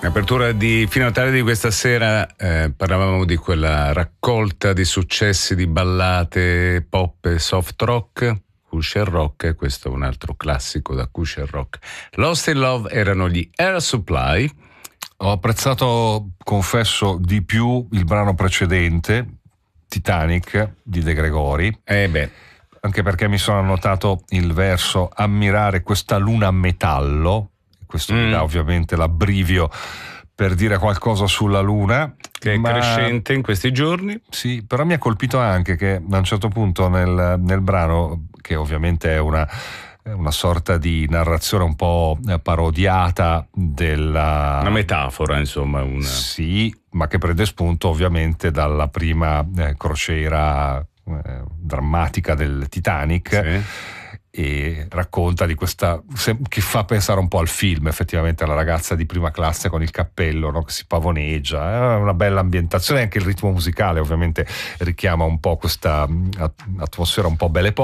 In apertura di Fino a tardi di questa sera parlavamo di quella raccolta di successi di ballate pop e soft rock, Usher Rock, e questo è un altro classico da Usher Rock. Lost in Love erano gli Air Supply. Ho apprezzato, confesso, di più il brano precedente, Titanic di De Gregori. Anche perché mi sono annotato il verso ammirare questa luna a metallo. Questo mi dà ovviamente l'abbrivio per dire qualcosa sulla luna, che è crescente in questi giorni. Sì, però mi ha colpito anche che a un certo punto nel brano, che ovviamente è una sorta di narrazione un po' parodiata della... Una metafora, insomma. Sì, ma che prende spunto ovviamente dalla prima crociera drammatica del Titanic. Sì. E racconta di questa, che fa pensare un po' al film, effettivamente, alla ragazza di prima classe con il cappello, no, che si pavoneggia. È una bella ambientazione, anche il ritmo musicale ovviamente richiama un po' questa atmosfera un po' Belle Époque.